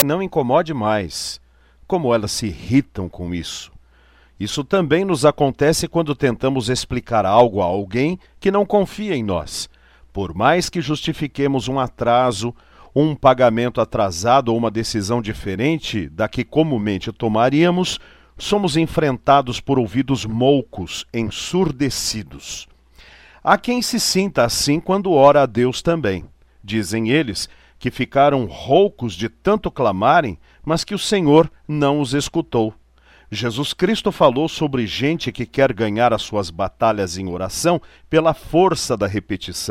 não incomode mais. Como elas se irritam com isso. Isso também nos acontece quando tentamos explicar algo a alguém que não confia em nós. Por mais que justifiquemos um atraso, um pagamento atrasado ou uma decisão diferente da que comumente tomaríamos, somos enfrentados por ouvidos moucos, ensurdecidos. Há quem se sinta assim quando ora a Deus também. Dizem eles que ficaram roucos de tanto clamarem, mas que o Senhor não os escutou. Jesus Cristo falou sobre gente que quer ganhar as suas batalhas em oração pela força da repetição.